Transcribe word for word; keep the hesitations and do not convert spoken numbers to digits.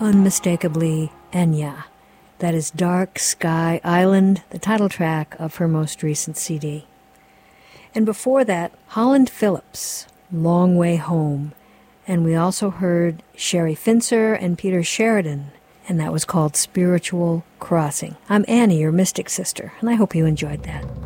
unmistakably Enya. That is Dark Sky Island, the title track of her most recent C D. And before that, Holland Phillips, Long Way Home. And we also heard Sherry Fincer and Peter Sheridan, and that was called Spiritual Crossing. I'm Annie, your Mystic Sister, and I hope you enjoyed that.